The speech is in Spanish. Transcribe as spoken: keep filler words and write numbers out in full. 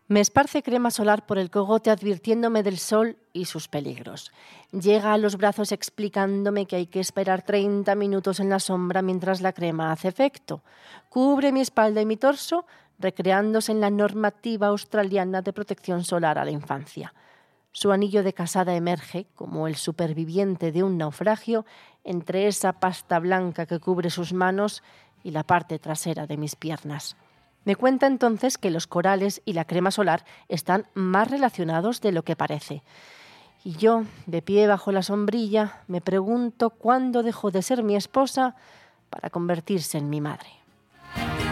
Me esparce crema solar por el cogote advirtiéndome del sol y sus peligros. Llega a los brazos explicándome que hay que esperar treinta minutos en la sombra mientras la crema hace efecto. Cubre mi espalda y mi torso, recreándose en la normativa australiana de protección solar a la infancia. Su anillo de casada emerge, como el superviviente de un naufragio, entre esa pasta blanca que cubre sus manos y la parte trasera de mis piernas. Me cuenta entonces que los corales y la crema solar están más relacionados de lo que parece. Y yo, de pie bajo la sombrilla, me pregunto cuándo dejó de ser mi esposa para convertirse en mi madre.